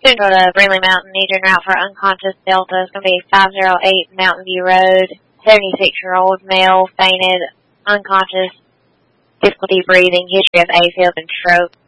Central to Brindley Mountain, need en route for unconscious Delta. It's going to be 508 Mountain View Road. 76-year-old male, fainted, unconscious, difficulty breathing, history of AFib and stroke.